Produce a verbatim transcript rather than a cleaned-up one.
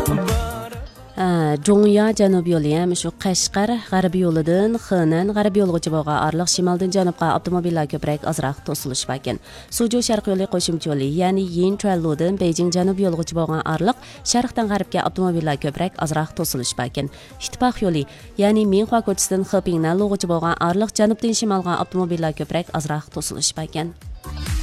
Жоңя Жануб yo'li ham shu Qashqar g'arbiy yo'lidan Xinan g'arbiy yo'lgacha bo'lgan orliq shimoldan janubga avtomobillar ko'proq ozroq to'silish ekan. Suju sharq yo'li qo'shimcha yo'li, ya'ni Yinchuanludan Beijing janub yo'lgacha bo'lgan orliq sharqdan g'arbga avtomobillar ko'proq ozroq to'silish ekan. Ittifoq yo'li, ya'ni Minhua ko'chasidan Xipingnan yo'lgacha bo'lgan orliq janubdan shimolga avtomobillar ko'proq ozroq to'silish ekan.